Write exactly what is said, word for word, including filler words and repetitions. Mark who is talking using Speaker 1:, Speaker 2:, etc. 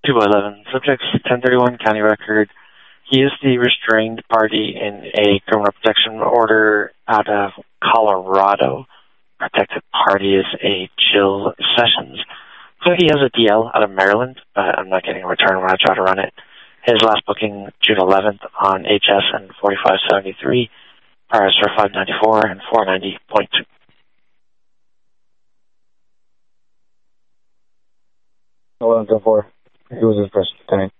Speaker 1: two by eleven. Subject's ten thirty-one county record. He is the restrained party in a criminal protection order out of Colorado. Protected party is a Jill Sessions. So he has a D L out of Maryland, but I'm not getting a return when I try to run it. His last booking, June eleventh, on H S and forty-five seventy-three. Priors for five ninety-four and four ninety point two.
Speaker 2: eleven to four. He was his first lieutenant.